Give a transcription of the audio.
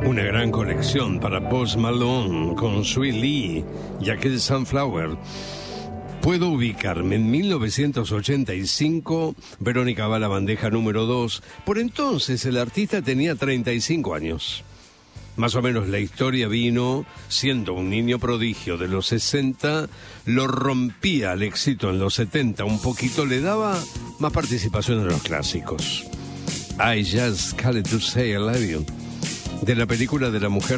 Una gran colección para Post Malone con Sweet Lee y aquel Sunflower. Puedo ubicarme en 1985, Verónica va a la bandeja número 2. Por entonces el artista tenía 35 años. Más o menos la historia vino siendo un niño prodigio de los 60, lo rompía al éxito en los 70, un poquito le daba más participación en los clásicos. I Just Called to Say I Love You, de la película de la mujer